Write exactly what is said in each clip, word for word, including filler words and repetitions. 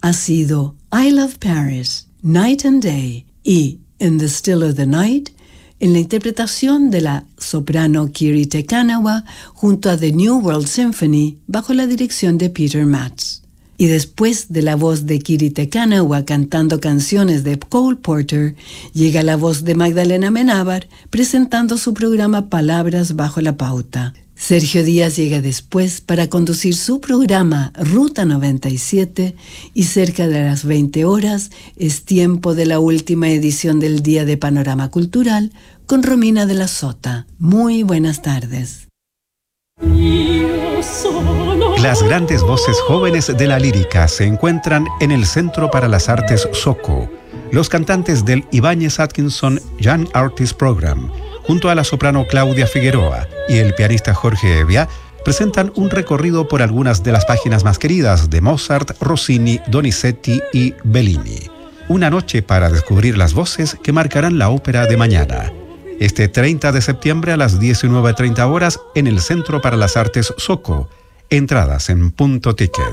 ha sido I Love Paris, Night and Day y In the Still of the Night, en la interpretación de la soprano Kiri Te Kanawa junto a The New World Symphony bajo la dirección de Peter Matz. Y después de la voz de Kiri Te Kanawa cantando canciones de Cole Porter, llega la voz de Magdalena Amenábar presentando su programa Palabras bajo la pauta. Sergio Díaz llega después para conducir su programa Ruta noventa y siete y cerca de las veinte horas es tiempo de la última edición del Día de Panorama Cultural con Romina de la Sota. Muy buenas tardes. Las grandes voces jóvenes de la lírica se encuentran en el Centro para las Artes Soco. Los cantantes del Ibáñez Atkinson Young Artist Program, junto a la soprano Claudia Figueroa y el pianista Jorge Evia, presentan un recorrido por algunas de las páginas más queridas de Mozart, Rossini, Donizetti y Bellini. Una noche para descubrir las voces que marcarán la ópera de mañana. Este treinta de septiembre a las diecinueve treinta horas en el Centro para las Artes Soco. Entradas en Punto Ticket.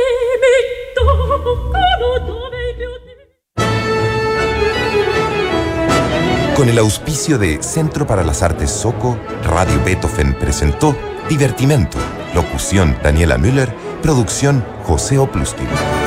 Con el auspicio de Centro para las Artes Soco, Radio Beethoven presentó Divertimento. Locución Daniela Müller, producción José Oplustin.